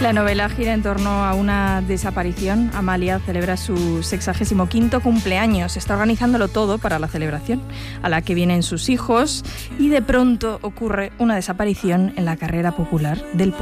La novela gira en torno a una desaparición. Amalia celebra su 65º cumpleaños. Está organizándolo todo para la celebración, a la que vienen sus hijos, y de pronto ocurre una desaparición en la carrera popular del pueblo.